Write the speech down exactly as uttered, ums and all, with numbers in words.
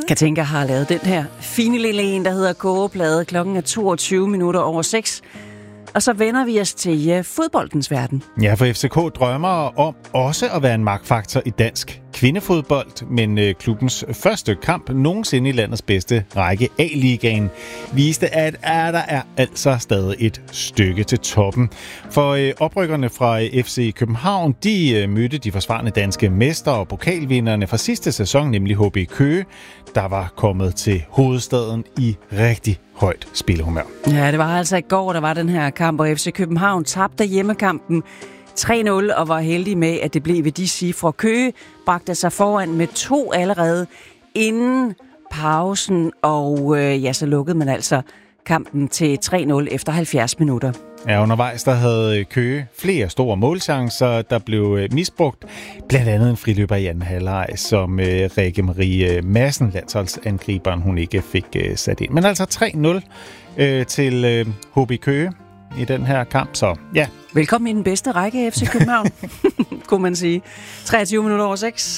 Katinka har lavet den her fine lille en, der hedder Kogeplade. Klokken er toogtyve minutter over seks. Og så vender vi os til uh, fodboldens verden. Ja, for F C K drømmer om også at være en magtfaktor i dansk kvindefodbold, men uh, klubbens første kamp nogensinde i landets bedste række A-ligaen viste, at er der er altså stadig et stykke til toppen. For uh, oprykkerne fra uh, F C København, de uh, mødte de forsvarende danske mester og pokalvinderne fra sidste sæson, nemlig H B Køge, der var kommet til hovedstaden i rigtig højt spillehumør. Ja, det var altså i går, der var den her kamp, og F C København tabte hjemmekampen tre nul og var heldig med, at det blev ved de cifre. Køge bragte sig foran med to allerede inden pausen, og øh, ja, så lukkede man altså kampen til tre nul efter halvfjerds minutter. Ja, undervejs der havde Køge flere store målchancer, der blev misbrugt. Blandt andet en friløber i anden halvleg, som øh, Rikke Marie Madsen, landsholdsangriberen, hun ikke fik øh, sat ind. Men altså tre nul øh, til øh, H B Køge i den her kamp, så ja. Velkommen i den bedste række F C København, kunne man sige. treogtyve minutter over seks.